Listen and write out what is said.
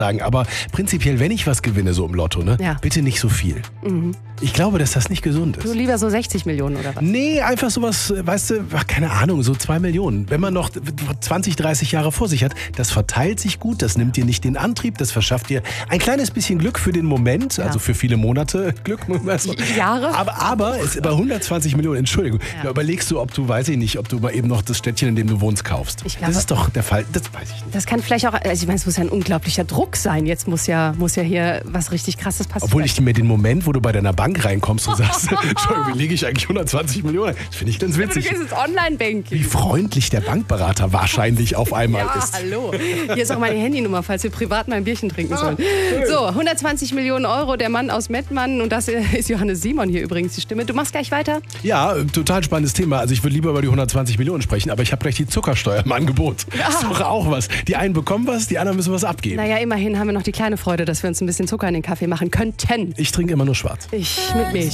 sagen. Aber prinzipiell, wenn ich was gewinne, so im Lotto, ne, Ja. bitte nicht so viel. Ich glaube, dass das nicht gesund ist. Du lieber so 60 Millionen oder was? Nee, einfach sowas, weißt du, keine Ahnung, so 2 Millionen. Wenn man noch 20, 30 Jahre vor sich hat, das verteilt sich gut, das nimmt dir nicht den Antrieb, das verschafft dir ein kleines bisschen Glück für den Moment, also für viele Monate Glück. Jahre? Aber es ist bei 120 Millionen, Entschuldigung, da überlegst du, ob du, weiß ich nicht, ob du mal eben noch das Städtchen, in dem du wohnst, kaufst. Ich glaube, das ist doch der Fall, das weiß ich nicht. Das kann vielleicht auch, also ich meine, es muss ja ein unglaublicher Druck sein. Jetzt muss ja hier was richtig Krasses passieren. Obwohl ich mir den Moment, wo du bei deiner Bank reinkommst und sagst, Entschuldigung, wie lege ich eigentlich 120 Millionen? Das finde ich ganz Du witzig. gehst ins Online-Banking. Wie freundlich der Bankberater wahrscheinlich auf einmal Ja, ist. hallo. Hier ist auch meine Handynummer, falls wir privat mal ein Bierchen trinken sollen. So, 120 Millionen Euro, der Mann aus Mettmann. Und das ist Johannes Simon hier übrigens die Stimme. Du machst gleich weiter? Ja, total spannendes Thema. Also ich würde lieber über die 120 Millionen sprechen, aber ich habe gleich die Zuckersteuer im Angebot. Das ist doch auch was. Die einen bekommen was, die anderen müssen was abgeben. Naja, immerhin haben wir noch die kleine Freude, dass wir uns ein bisschen Zucker in den Kaffee machen könnten. Ich trinke immer nur schwarz. Ich mit Milch.